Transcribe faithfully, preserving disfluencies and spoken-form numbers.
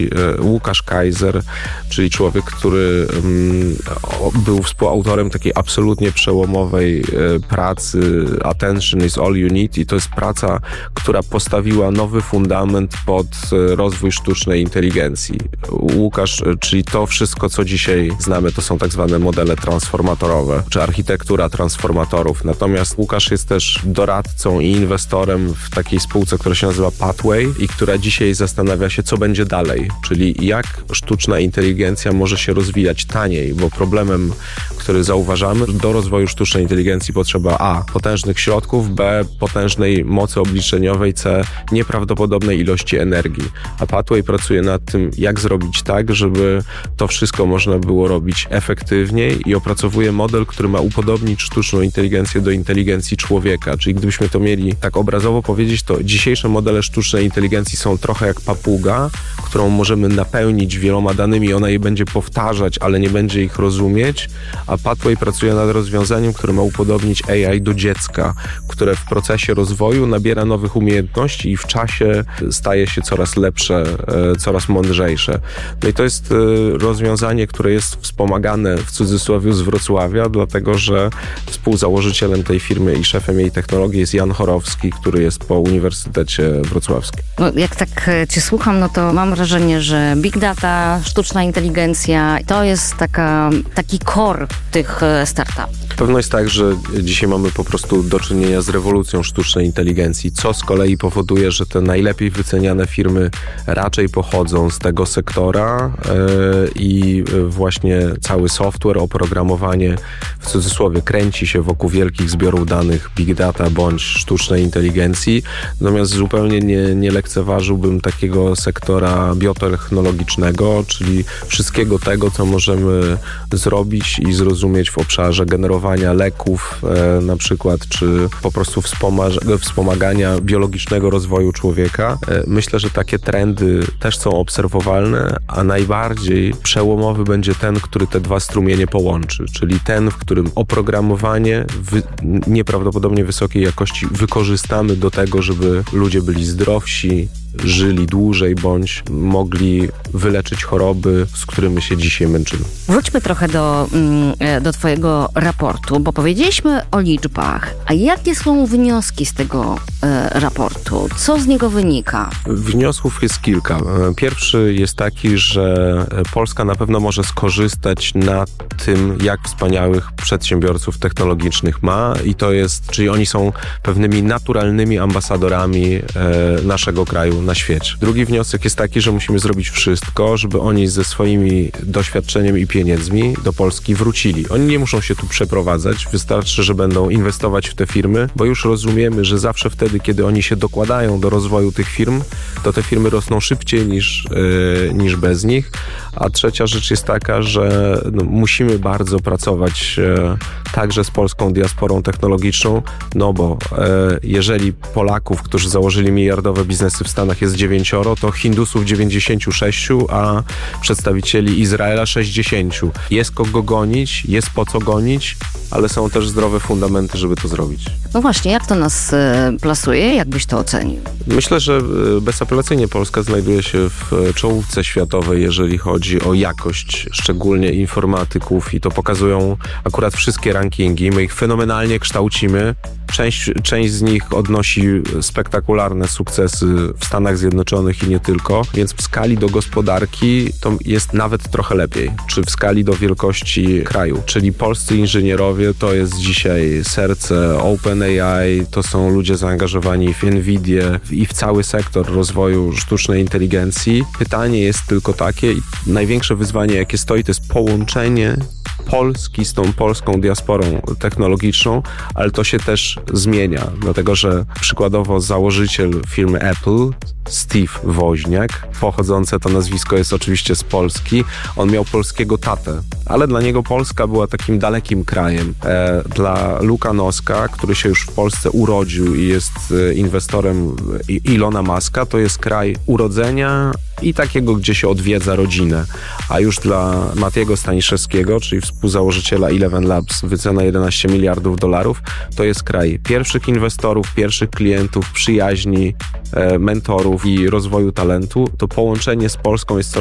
Łukasz Kaiser, czyli człowiek, który um, był współautorem takiej absolutnie przełomowej e, pracy Attention is all you need i to jest praca, która postawiła nowy fundament pod e, rozwój sztucznej inteligencji. Łukasz, e, czyli to wszystko, co dzisiaj znamy, to są tak zwane modele transformatorowe, czy architektura transformatorów. Natomiast Łukasz jest też doradcą i inwestorem w takiej spółce, która się nazywa Pathway i która dzisiaj zastanawia się, co będzie dalej, czyli jak sztuczna inteligencja może się rozwijać taniej, bo problemem, który zauważamy, do rozwoju sztucznej inteligencji potrzeba a. potężnych środków, b. potężnej mocy obliczeniowej, c. nieprawdopodobnej ilości energii. A Pathway pracuje nad tym, jak zrobić tak, żeby to wszystko można było robić efektywniej i opracowuje model, który ma upodobnić sztuczną inteligencję do inteligencji człowieka. Czyli gdybyśmy to mieli tak obrazowo powiedzieć, to dzisiejsze modele sztucznej inteligencji są trochę jak papuga, którą możemy napełnić wieloma danymi, ona je będzie powtarzać, ale nie będzie ich rozumieć, a Pathway pracuje nad rozwiązaniem, które ma upodobnić A I do dziecka, które w procesie rozwoju nabiera nowych umiejętności i w czasie staje się coraz lepsze, coraz mądrzejsze. No i to jest rozwiązanie, które jest wspomagane w cudzysłowie z Wrocławia, dlatego że współzałożycielem tej firmy i szefem jej technologii jest Jan Chorowski, który jest po Uniwersytecie Wrocławskim. No, jak tak cię słucham, no to mam wrażenie, że big data, sztuczna inteligencja to jest taka, taki core tych startupów. Pewno jest tak, że dzisiaj mamy po prostu do czynienia z rewolucją sztucznej inteligencji, co z kolei powoduje, że te najlepiej wyceniane firmy raczej pochodzą z tego sektora yy, i właśnie cały software, oprogramowanie w cudzysłowie kręci się wokół wielkich zbiorów danych big data bądź sztucznej inteligencji. Natomiast zupełnie nie, nie lekceważyłbym takiego sektora biotechnologicznego, czyli wszystkiego tego, co możemy zrobić i zrozumieć w obszarze generowania leków e, na przykład, czy po prostu wspomag- wspomagania biologicznego rozwoju człowieka. E, myślę, że takie trendy też są obserwowalne, a najbardziej przełomowy będzie ten, który te dwa strumienie połączy, czyli ten, w którym oprogramowanie wy- nieprawdopodobnie wysokiej jakości wykorzystamy do tego, żeby ludzie byli zdrowsi, żyli dłużej, bądź mogli wyleczyć choroby, z którymi się dzisiaj męczymy. Wróćmy trochę do, do twojego raportu, bo powiedzieliśmy o liczbach. A jakie są wnioski z tego e, raportu? Co z niego wynika? Wniosków jest kilka. Pierwszy jest taki, że Polska na pewno może skorzystać na tym, jak wspaniałych przedsiębiorców technologicznych ma i to jest, czyli oni są pewnymi naturalnymi ambasadorami e, naszego kraju na świecie. Drugi wniosek jest taki, że musimy zrobić wszystko, żeby oni ze swoimi doświadczeniem i pieniędzmi do Polski wrócili. Oni nie muszą się tu przeprowadzać, wystarczy, że będą inwestować w te firmy, bo już rozumiemy, że zawsze wtedy, kiedy oni się dokładają do rozwoju tych firm, to te firmy rosną szybciej niż, yy, niż bez nich. A trzecia rzecz jest taka, że no, musimy bardzo pracować yy, także z polską diasporą technologiczną, no bo yy, jeżeli Polaków, którzy założyli miliardowe biznesy w Stanach jest dziewięcioro, to Hindusów dziewięćdziesięciu sześciu, a przedstawicieli Izraela sześćdziesięciu. Jest kogo gonić, jest po co gonić, ale są też zdrowe fundamenty, żeby to zrobić. No właśnie, jak to nas e, plasuje? Jak byś to ocenił? Myślę, że bezapelacyjnie Polska znajduje się w czołówce światowej, jeżeli chodzi o jakość, szczególnie informatyków i to pokazują akurat wszystkie rankingi. My ich fenomenalnie kształcimy. Część, część z nich odnosi spektakularne sukcesy w Stanach Zjednoczonych i nie tylko, więc w skali do gospodarki to jest nawet trochę lepiej. Czy w skali do wielkości kraju. Czyli polscy inżynierowie to jest dzisiaj serce OpenAI, to są ludzie zaangażowani w NVIDIę i w cały sektor rozwoju sztucznej inteligencji. Pytanie jest tylko takie i największe wyzwanie, jakie stoi, to jest połączenie Polski z tą polską diasporą technologiczną, ale to się też zmienia, dlatego że przykładowo założyciel firmy Apple, Steve Woźniak, pochodzące to nazwisko jest oczywiście z Polski, on miał polskiego tatę, ale dla niego Polska była takim dalekim krajem. E, dla Luka Noska, który się już w Polsce urodził i jest inwestorem Ilona Muska, to jest kraj urodzenia i takiego, gdzie się odwiedza rodzinę. A już dla Matiego Staniszewskiego, czyli współzałożyciela Eleven Labs, wycena jedenaście miliardów dolarów, to jest kraj pierwszych inwestorów, pierwszych klientów, przyjaźni, e, mentorów, talentów i rozwoju talentu, to połączenie z Polską jest